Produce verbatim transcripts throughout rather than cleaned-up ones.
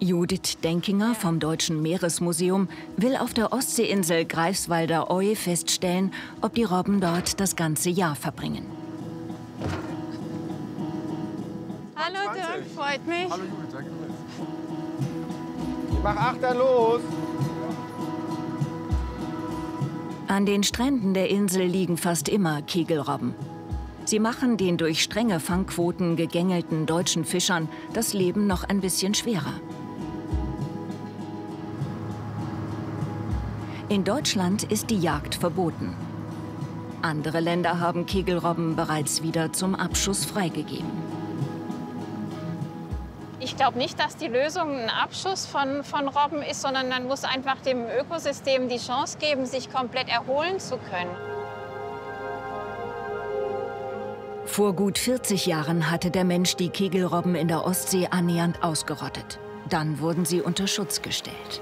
Judith Denkinger vom Deutschen Meeresmuseum will auf der Ostseeinsel Greifswalder Oie feststellen, ob die Robben dort das ganze Jahr verbringen. Hallo Dirk, freut mich. Hallo Judith, danke. Ich mach Achter los. An den Stränden der Insel liegen fast immer Kegelrobben. Sie machen den durch strenge Fangquoten gegängelten deutschen Fischern das Leben noch ein bisschen schwerer. In Deutschland ist die Jagd verboten. Andere Länder haben Kegelrobben bereits wieder zum Abschuss freigegeben. Ich glaube nicht, dass die Lösung ein Abschuss von, von Robben ist, sondern man muss einfach dem Ökosystem die Chance geben, sich komplett erholen zu können. Vor gut vierzig Jahren hatte der Mensch die Kegelrobben in der Ostsee annähernd ausgerottet. Dann wurden sie unter Schutz gestellt.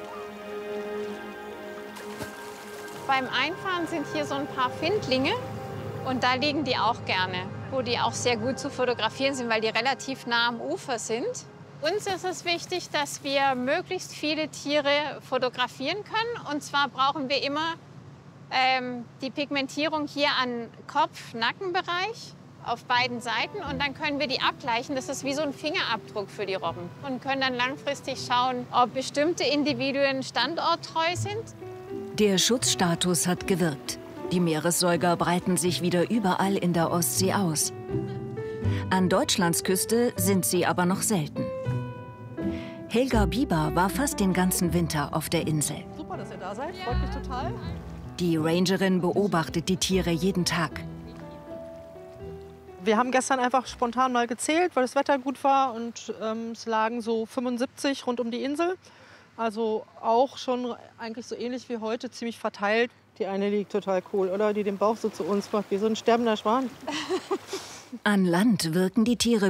Beim Einfahren sind hier so ein paar Findlinge und da liegen die auch gerne, wo die auch sehr gut zu fotografieren sind, weil die relativ nah am Ufer sind. Uns ist es wichtig, dass wir möglichst viele Tiere fotografieren können. Und zwar brauchen wir immer ähm, die Pigmentierung hier an Kopf-Nackenbereich auf beiden Seiten. Und dann können wir die abgleichen. Das ist wie so ein Fingerabdruck für die Robben. Und können dann langfristig schauen, ob bestimmte Individuen standorttreu sind. Der Schutzstatus hat gewirkt. Die Meeressäuger breiten sich wieder überall in der Ostsee aus. An Deutschlands Küste sind sie aber noch selten. Helga Bieber war fast den ganzen Winter auf der Insel. Super, dass ihr da seid. Freut mich total. Die Rangerin beobachtet die Tiere jeden Tag. Wir haben gestern einfach spontan mal gezählt, weil das Wetter gut war. Und ähm, es lagen so fünfundsiebzig rund um die Insel. Also auch schon eigentlich so ähnlich wie heute, ziemlich verteilt. Die eine liegt total cool, oder? Die den Bauch so zu uns macht, wie so ein sterbender Schwan. An Land wirken die Tiere